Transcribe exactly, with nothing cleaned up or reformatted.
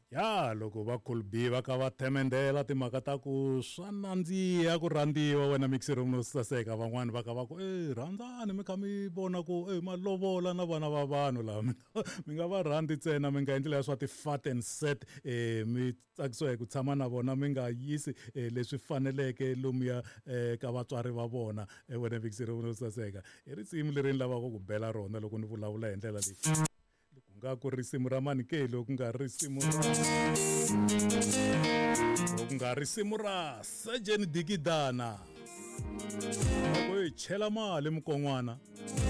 ya loko va khulubi va ka va themendela timhaka ta ku swa nandziha ku rhandziwa wena mixer mo saseka van'wani va ka va ku eh rhandzani mi kha mi vona ku eh malovola na vana va vanhu lava mi nga va rhandzi ntsena mi nga endlela ya swa ti fat and set eh mi tsakisiwa hi ku tshama na vona mi nga yisi leswi faneleke lomuya ka vatswari va vona wena mixer mo saseka i risimu leri ni lavaka ku bela rona loko ni vulavula hi ndlela leyi ku nga ku risimu ra mani ke loko nga risimu ra loko nga risimu ra Sergeant Digidana loko hi chela mali mukon'wana